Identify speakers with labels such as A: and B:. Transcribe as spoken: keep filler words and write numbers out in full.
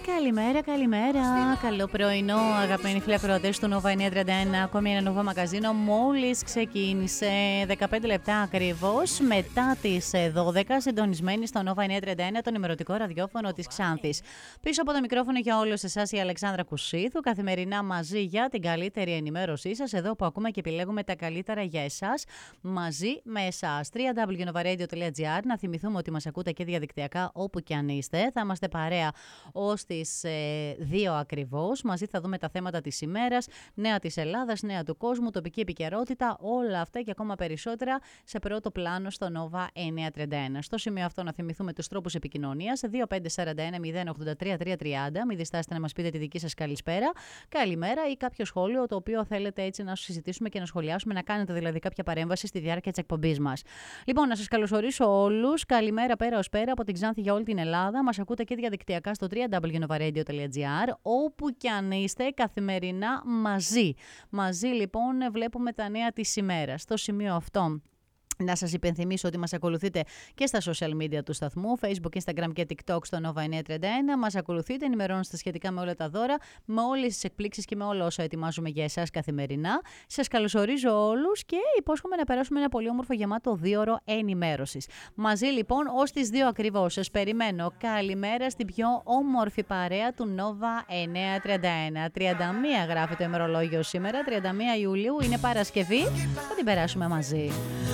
A: Καλημέρα, καλημέρα. Καλό πρωινό, αγαπημένοι φίλοι ακροατές του Nova εννιακόσια τριάντα ένα. Ακόμη ένα Nova Μαγαζίνο. Μόλις ξεκίνησε δεκαπέντε λεπτά ακριβώς μετά τις δώδεκα, συντονισμένοι στο Nova εννιακόσια τριάντα ένα, το ενημερωτικό ραδιόφωνο της Ξάνθης. Πίσω από το μικρόφωνο για όλους εσάς η Αλεξάνδρα Κουσίθου. Καθημερινά μαζί για την καλύτερη ενημέρωσή σας. Εδώ που ακούμε και επιλέγουμε τα καλύτερα για εσάς, μαζί με εσάς. double-u double-u double-u τελεία nova radio τελεία gr. Να θυμηθούμε ότι μας ακούτε και διαδικτυακά όπου και αν είστε. Θα είμαστε παρέα ως τις ε, δύο ακριβώς. Μαζί θα δούμε τα θέματα της ημέρας, νέα της Ελλάδας, νέα του κόσμου, τοπική επικαιρότητα, όλα αυτά και ακόμα περισσότερα σε πρώτο πλάνο στο Nova εννιακόσια τριάντα ένα. Στο σημείο αυτό να θυμηθούμε τους τρόπους επικοινωνίας: δύο πέντε τέσσερα ένα μηδέν ογδόντα τρία τρία τριάντα. Μην διστάσετε να μας πείτε τη δική σας καλησπέρα, καλημέρα ή κάποιο σχόλιο το οποίο θέλετε έτσι να συζητήσουμε και να σχολιάσουμε, να κάνετε δηλαδή κάποια παρέμβαση στη διάρκεια της εκπομπής μας. Λοιπόν, να σας καλωσορίσω όλους. Καλημέρα πέρα ως πέρα από την Ξάνθη για όλη την Ελλάδα. Μας ακούτε και διαδικτυακά στο double-u double-u double-u τελεία nova radio τελεία gr, όπου και αν είστε καθημερινά μαζί. Μαζί λοιπόν βλέπουμε τα νέα της ημέρας. Στο σημείο αυτό να σας υπενθυμίσω ότι μας ακολουθείτε και στα social media του σταθμού, Facebook, Instagram και TikTok στο Nova εννιακόσια τριάντα ένα. Μας ακολουθείτε, ενημερώνεστε σχετικά με όλα τα δώρα, με όλες τις εκπλήξεις και με όλα όσα ετοιμάζουμε για εσάς καθημερινά. Σας καλωσορίζω όλους και υπόσχομαι να περάσουμε ένα πολύ όμορφο γεμάτο δίωρο ενημέρωσης. Μαζί λοιπόν ως τις δύο ακριβώς σας περιμένω. Καλημέρα στην πιο όμορφη παρέα του Nova εννιακόσια τριάντα ένα. τριάντα μία γράφει το ημερολόγιο σήμερα, τριάντα μία Ιουλίου, είναι Παρασκευή, θα την περάσουμε μαζί.